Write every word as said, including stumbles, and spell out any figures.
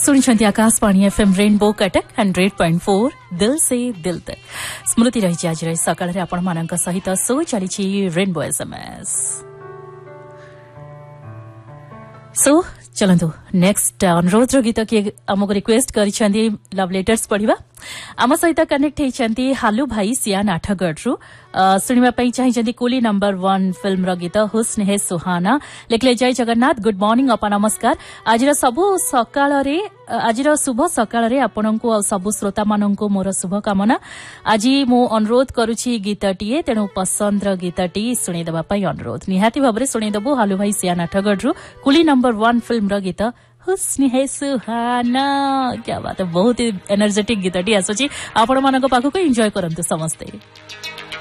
सुनिछन्ति Akashvani FM rainbow Cuttack hundred point four दिल से दिल तक स्मृति रही आज सकाळ आपण मानक सहित सो चली रेनबो एसएमएस सो चलंतु नेक्स्ट अनुरोध गीत किए आमको रिक्वेस्ट करिसेंती लव लेटर्स पढ़िबा आम सहित कनेक्ट होइसेंती हालू भाई सियान आठगढ़ शुणा चाहिए कुली नंबर वन फिल्म रो गीत हुस्न है सुहाना लिखले जय जगन्नाथ गुड मॉर्निंग अपा नमस्कार आज सबु सकाळ रे आज शुभ सकाळ रे आपनकु आ सबु श्रोता माननकु मोर शुभ कामना आज मु अनुरोध करूची गीतटीए तेणु पसंद रो गीतटी सुनी देबा पई अनुरोध निहाती भाबरे सुनी देबो हालू भाई सियान आठगढ़ कुली नंबर वन फिल्म रो गीत हुस्न है सुहाना क्या बात है बहुत ही एनर्जेटिक गीतटी आसुची आपण मानक पाखु को एन्जॉय करंतु समस्ते।